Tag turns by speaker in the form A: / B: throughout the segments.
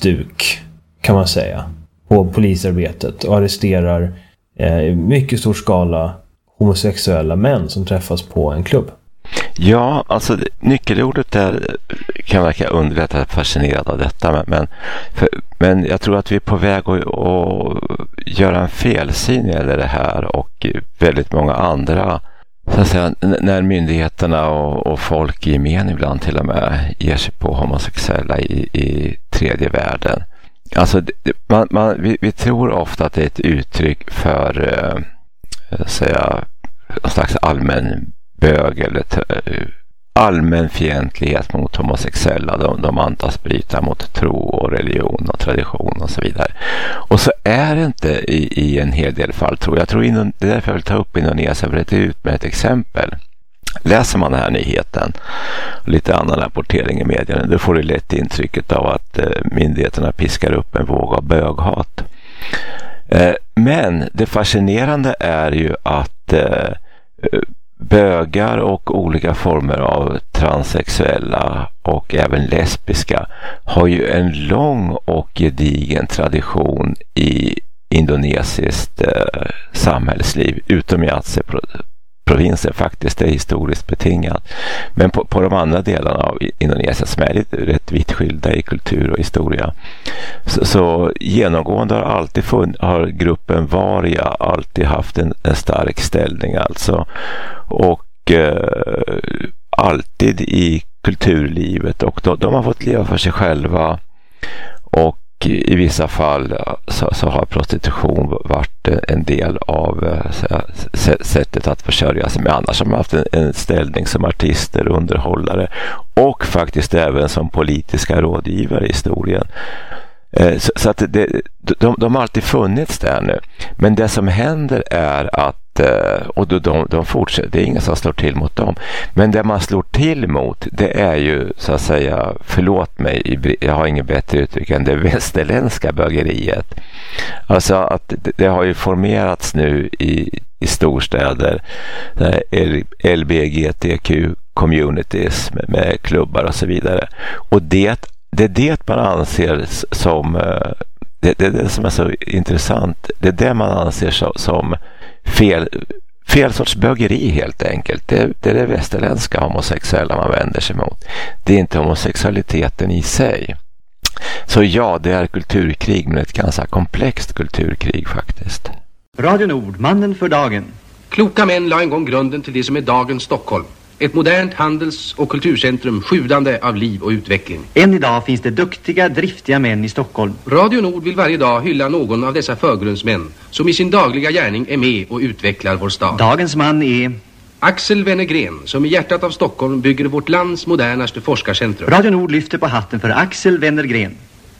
A: stuk, kan man säga, på polisarbetet och arresterar i mycket stor skala homosexuella män som träffas på en klubb.
B: Ja, alltså nyckelordet där kan verka underlätta fascinerad av detta, men jag tror att vi är på väg att göra en felsyn eller det här, och väldigt många andra, så att säga, när myndigheterna och folk i gemen ibland till och med ger sig på homosexuella i tredje världen. Alltså vi tror ofta att det är ett uttryck för säga någon slags allmän bög eller allmän fientlighet mot homosexuella. De antas bryta mot tro och religion och tradition och så vidare. Och så är det inte i en hel del fall, tror jag. Det är därför jag vill ta upp Indonesien, för ut med ett exempel. Läser man den här nyheten och lite annan rapportering i medierna, då får du lätt intrycket av att myndigheterna piskar upp en våg av böghat. Men det fascinerande är ju att bögar och olika former av transsexuella och även lesbiska har ju en lång och gedigen tradition i indonesiskt samhällsliv, utom i Aceh-provinsen faktiskt är historiskt betingat. Men på de andra delarna av Indonesien som är rätt vitt skilda i kultur och historia, så genomgående har gruppen Varia alltid haft en stark ställning alltså, och alltid i kulturlivet, och de har fått leva för sig själva, och i vissa fall så har prostitution varit en del av sättet att försörja sig, men annars har man haft en ställning som artister, underhållare och faktiskt även som politiska rådgivare i historien. Så att de har alltid funnits där nu. Men det som händer är att och de fortsätter, det är ingen som slår till mot dem. Men det man slår till mot, det är ju, så att säga, förlåt mig, jag har ingen bättre uttryck än det västerländska bögeriet. Alltså att det har ju formerats nu i storstäder, LBGTQ communities med klubbar och så vidare. Och det är det man anser som det är det som är så intressant. Det är det man anser som fel sorts bögeri helt enkelt. Det är det västerländska homosexuella man vänder sig mot. Det är inte homosexualiteten i sig. Så ja, det är kulturkrig, men ett ganska komplext kulturkrig faktiskt.
C: Radio Nord, mannen för dagen.
D: Kloka män la en gång grunden till det som är dagens Stockholm. Ett modernt handels- och kulturcentrum sjudande av liv och utveckling.
C: Än idag finns det duktiga, driftiga män i Stockholm.
D: Radio Nord vill varje dag hylla någon av dessa förgrundsmän som i sin dagliga gärning är med och utvecklar vår stad.
C: Dagens man är
D: Axel Wennergren, som i hjärtat av Stockholm bygger vårt lands modernaste forskarcentrum.
C: Radio Nord lyfter på hatten för Axel Wennergren.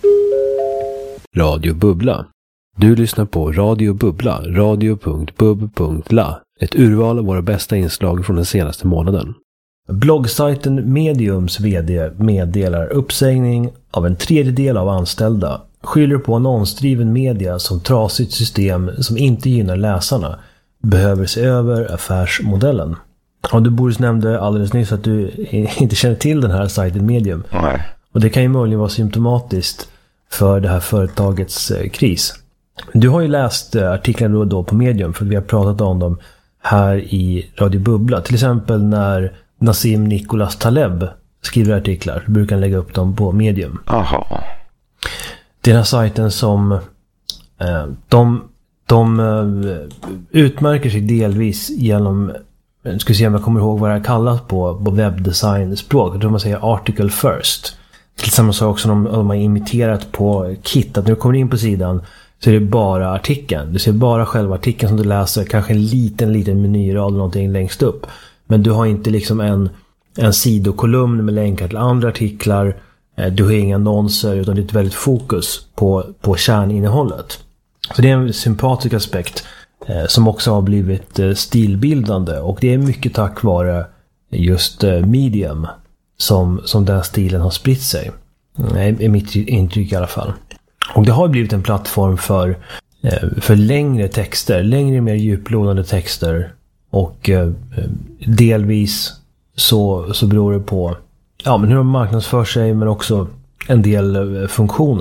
A: Radio Bubbla. Du lyssnar på Radio Bubbla, radio.bub.la. Ett urval av våra bästa inslag från den senaste månaden. Bloggsajten Mediums vd meddelar uppsägning av en tredjedel av anställda. Skyller på annonsdriven media som trasigt system som inte gynnar läsarna. Behöver se över affärsmodellen. Och du Boris nämnde alldeles nyss att du inte känner till den här sajten Medium.
B: Nej.
A: Och det kan ju möjligen vara symptomatiskt för det här företagets kris. Du har ju läst artiklarna då på Medium, för vi har pratat om dem här i Radio Bubbla. Till exempel när Nassim Nicholas Taleb skriver artiklar, så brukar han lägga upp dem på Medium.
B: Aha.
A: Det är den här sajten som de utmärker sig delvis genom, ska se om jag kommer ihåg vad det här kallas på webbdesign-språk. Jag tror man säger article first. Till samma sak också de har imiterat på Kit, att när du kommer in på sidan så är det bara artikeln. Du ser bara själva artikeln som du läser, kanske en liten menyrad eller någonting längst upp. Men du har inte liksom en sidokolumn med länkar till andra artiklar. Du har inga annonser, utan det är ett väldigt fokus på kärninnehållet. Så det är en sympatisk aspekt som också har blivit stilbildande. Och det är mycket tack vare just Medium som den stilen har spritt sig. I mitt intryck i alla fall. Och det har blivit en plattform för längre texter, längre mer djuplodande texter, och delvis så beror det på men hur de marknadsför sig, men också en del funktioner.